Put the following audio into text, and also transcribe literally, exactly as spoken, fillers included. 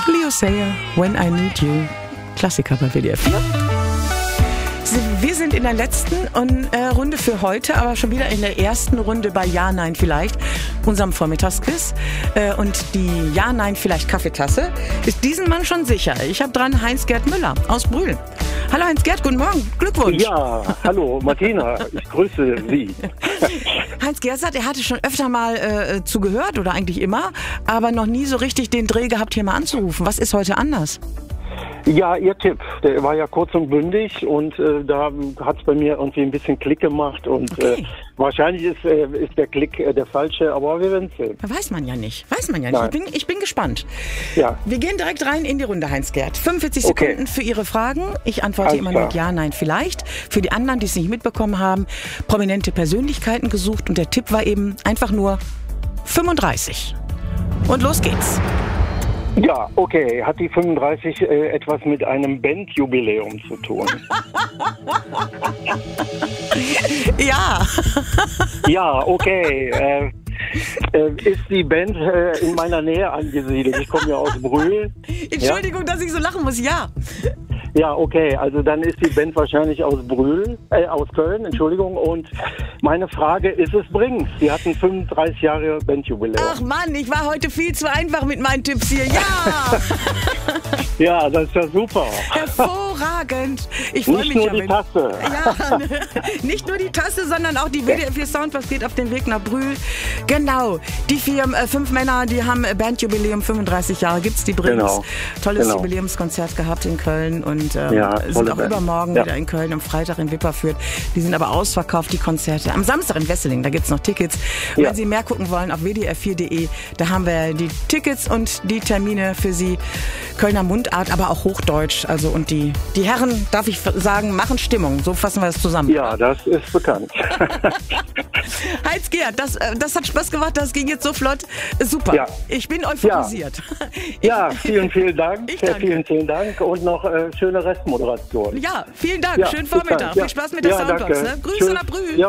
Leo Sayer, When I Need You. Klassiker bei W D R vier. Wir sind in der letzten äh, Runde für heute, aber schon wieder in der ersten Runde bei Ja, Nein, Vielleicht, unserem Vormittagsquiz. Äh, und die Ja, Nein, Vielleicht Kaffeetasse ist diesem Mann schon sicher. Ich habe dran Heinz-Gerd Müller aus Brühl. Hallo Heinz-Gerd, guten Morgen, Glückwunsch. Ja, hallo Martina, ich grüße Sie. Heinz-Gerd sagt, er hatte schon öfter mal äh, zugehört oder eigentlich immer, aber noch nie so richtig den Dreh gehabt, hier mal anzurufen. Was ist heute anders? Ja, Ihr Tipp, der war ja kurz und bündig und äh, da hat es bei mir irgendwie ein bisschen Klick gemacht und okay. äh, wahrscheinlich ist, äh, ist der Klick äh, der falsche, aber wir werden es sehen. Weiß man ja nicht, weiß man ja nicht. Ich bin, ich bin gespannt. Ja. Wir gehen direkt rein in die Runde, Heinz-Gerd. fünfundvierzig Okay. Sekunden für Ihre Fragen. Ich antworte Alles immer klar. mit Ja, Nein, Vielleicht. Für die anderen, die es nicht mitbekommen haben, prominente Persönlichkeiten gesucht und der Tipp war eben einfach nur fünfunddreißig. Und los geht's. Ja, okay, hat die fünfunddreißig äh, etwas mit einem Bandjubiläum zu tun? Ja. Ja, okay. Äh, äh, ist die Band äh, in meiner Nähe angesiedelt? Ich komme ja aus Brühl. Entschuldigung, dass ich so lachen muss. Ja. Ja, okay, also dann ist die Band wahrscheinlich aus Brühl, äh, aus Köln, Entschuldigung. Und meine Frage, ist es Brings? Die hatten fünfunddreißig Jahre Bandjubiläum. Ach Mann, ich war heute viel zu einfach mit meinen Tipps hier. Ja. Ja, das ist ja super. Hervorragend. Ich freue Nicht mich nur ja, die wenn- Tasse. Ja, ne? Nicht nur die Tasse, sondern auch die W D R vier Soundpass geht auf den Weg nach Brühl. Genau, die vier, äh, fünf Männer, die haben Bandjubiläum, fünfunddreißig Jahre gibt's die Brings. Genau. Tolles Genau. Jubiläumskonzert gehabt in Köln und ähm, Ja, sind tolle auch Band. übermorgen Ja. wieder in Köln, am Freitag in Wipperfürth. Die sind aber ausverkauft, die Konzerte. Am Samstag in Wesseling, da gibt's noch Tickets. Und Ja. wenn Sie mehr gucken wollen, auf w d r vier punkt d e, da haben wir die Tickets und die Termine für Sie. Kölner Mundart, aber auch Hochdeutsch. Also und die, die Herren, darf ich sagen, machen Stimmung. So fassen wir das zusammen. Ja, das ist bekannt. Heinz-Gerd, das, äh, das hat Spaß gemacht, das ging jetzt so flott. Super. Ja. Ich bin euphorisiert. Ja, vielen, vielen Dank. Ich Sehr danke. vielen, vielen Dank und noch äh, schöne Restmoderation. Ja, vielen Dank. Ja, Schönen bis dann. Vormittag. Ja. Viel Spaß mit der Ja, Soundbox. danke. Ne? Grüße Tschüss. nach Brühl. Ja.